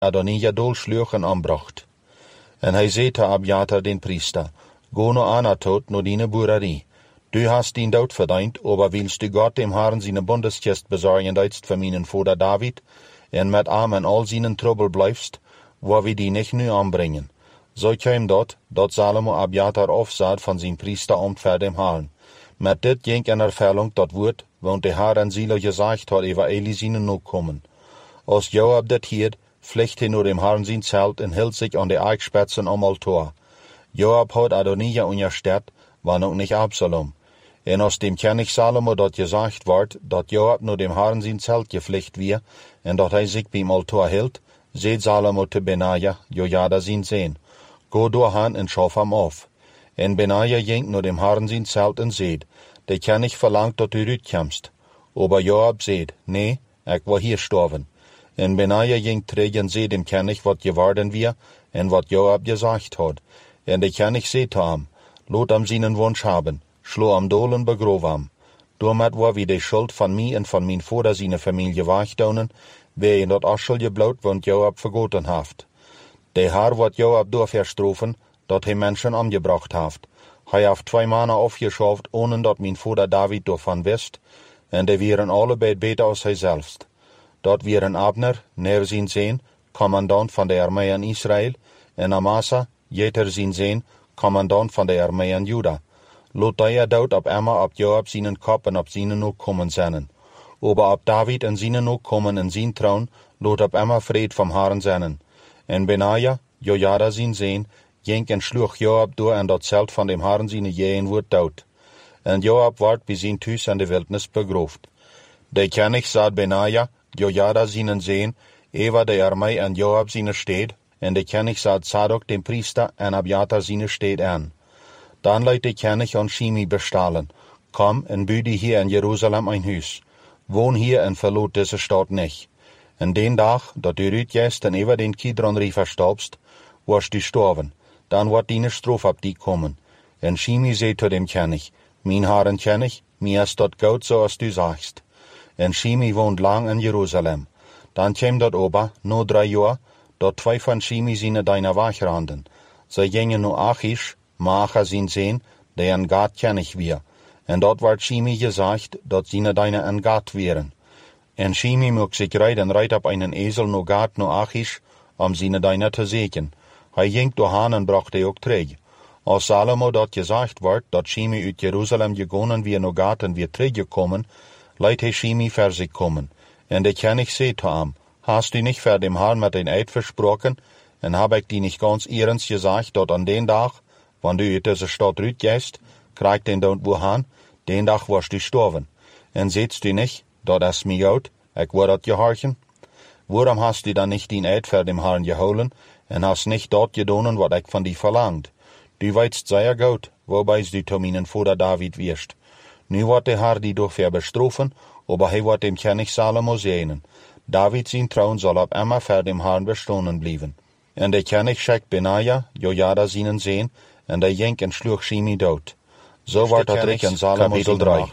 Adonija dolsluch en aanbracht. En hij zei te Abiatar den priester, go no Anatot no dine boererie. Du hast ihn dood verdient, aber willst du Gott dem Herrn seine Bundestest besorgen deitst für meinen Vater David, en met am en al seinen Trouble blijfst, wo wir die nicht nu anbringen. So käm dat Salomo Abiatar afzat van zijn priesteramt voor dem Herrn. Met dit ging in Erfüllung dat woord, want de Herr en Silo gesagt hat, über Eli seinen noch kommen. Als Joab dit hiert, vliegt hij nur dem Herrn sein Zelt en hielt sich an de Eichspitzen am Altar. Joab hat Adonija unterstützt, war noch nicht Absalom. En aus dem König Salomo dat gesagt ward, dat Joab nur dem Herrn sein Zelt gepflicht wir, en dat hij sich beim Altar hielt, seht Salomo te Benaja, Jojada sein Sehn. Go doorhan en schaf hem auf. En Benaja ging nur dem Herrn sein Zelt en seht, der König verlangt, dat du rütkommst. Aber Joab seht, nee, ich war hier sterben. En Benaja ging terug en seht dem König, wat geworden wir, en wat Joab gesagt hat. En der König seht ham, lot am seinen Wunsch haben, schlo am Dolen begrov am. Damit war wie die Schuld von mir en von mein Vater seine Familie wegdonen, wer in dat Aschel geblaut, want Joab vergoten haft. Der Herr wat Joab durchverstrofen, dat hij Menschen umgebracht haft. Hij haft 2 Männer aufgeschafft, ohne dat mein Vater David davon wist, en die wären alle beter als hij selbst. Dat wären Abner, ner sein Sehn, Kommandant von der Armee in Israel, en Amasa, jeter sein Sehn, Kommandant von der Armee in Juda. Lot der dood op Emma op Joab seinen Kopf en op seinen Nachkommen sennen. Aber op David en seinen Nachkommen en sein Traun, lot op Emma Fried vom Herrn sennen. En Benaja, Jojada sein Sehn, ging en schluch Joab door en dat Zelt van dem Herrn seine Jähen wordt dood. En Joab ward bij zijn thuis in de wildnis begroofd. De König zat Benaja, Jojada seinen Sehn, Eva de Armee en Joab seine Steed, en de König zat Zadok den Priester en Abiatar seine Steed aan. Dan leidt de König an Shimi bestahlen, komm en bü die hier in Jerusalem ein Huis. Wohn hier en verlot diese Stadt nicht. En den Dag, dat du rütjest en über den Kidron verstaubst, warst du sterben. Dan wordt die Strof op die kommen. En Shimi zei zu dem König, mein Herren König, mir ist dort gut, so als du sagst. En Shimi wohnt lang in Jerusalem. Dan käm dort ober, no 3 Jahr, dort 2 von Shimi seine deiner Wachranden. Sie gingen no Achish, Maacha sein Sehn, der en Gad König wir. En dort ward Shimi gesagt, dort seine deine en Gad wären. En Shimi mög sich reiten, reit op einen Esel no Gad no Achish, seine deiner zu sehen. Hij ging doorheen en bracht hij ook terug. Als Salomo dat gezegd wordt, dat Shimi uit Jerusalem gegonnen wie no Gad en weer teruggekommen, leidt hij Shimi voor zich komen. En de König zei zu ihm, hast du nicht vor dem Herrn mit den Eid versprochen, en hab ich dir nicht ganz ernst gesagt, dat an den Tag, wann du uit diese Stadt rütgehst, kriegt den dort wohin, den Tag wirst du sterben. En sehtst du nicht, dat es mir gut, ich war dat gehorchen? Warum hast du dann nicht den Eid vor dem Herrn geholen, en hast nicht dort gedonen, wat ich von dir verlangt? Du weißt sehr gut, wobei du zu meinen Vater David wirst. Nu wird der Herr die dafür bestrafen, aber hij wird dem König Salomo sehnen. David sein Traun soll ab immer vor dem Herrn bestehen bleiben. En der König schickt Benaja, Jojada seinen Sehn, en der ging en schluch Shimi dood. So wird dat Recht in Salomo Kapitel 3.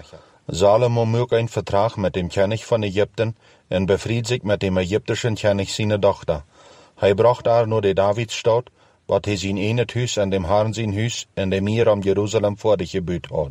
Salomo mög ein Vertrag mit dem König von Ägypten en befried sich mit dem ägyptischen König seine Tochter. Hij bracht nur de Davidsstad, wat hij zijn ene huis en dem Herrn zijn huis en dem Meer am Jerusalem vor dich gebüht had.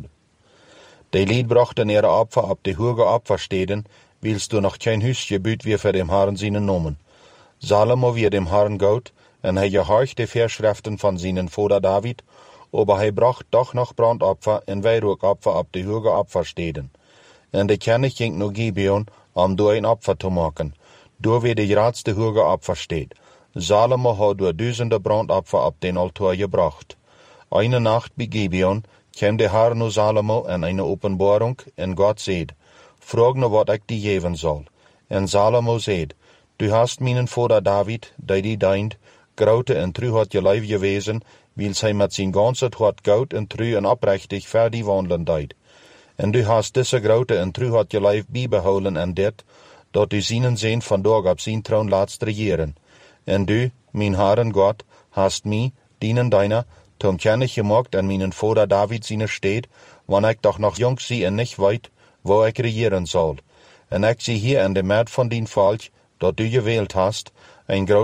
De Lied brachten ihre Opfer ab de hoge Opfersteden, willst du noch kein Huis gebüht wie für dem Herrn seinen Namen. Salomo wie dem Herrn Gott, en hij gehorcht de Verschriften von seinen Vater David, aber hij bracht doch noch Brandopfer en Weihrauchopfer ab de hoge Opfersteden. En de König ging no Gibeon, do ein Opfer zu machen, do wie de grootste hoge Opfer steht. Salomo hat door 1000 Brandopfer ab den Altar gebracht. Eine Nacht bei Gibeon kam der Herr no Salomo in eine Openbarung, en Gott seht, frag no wat ich dir geben soll. En Salomo seht, du hast meinen Vater David, der die deint, grote en true hat je lijf gewesen, weil hij met zijn ganze hart goud en true en oprechtig voor die wandelen deed. En du hast diese grote en true hat je lijf beibehouden en dit, dat du seinen Sehn vandaag op zijn troon laatst regieren. En du, mein Herren Gott, hast mich, dienen deiner, zum König gemacht an meinen Vater David seine Stadt, wann ich doch noch jung sie en nicht weit, wo ich regieren soll. En ich sie hier in dem Erd von din Volk, dat du gewählt hast, ein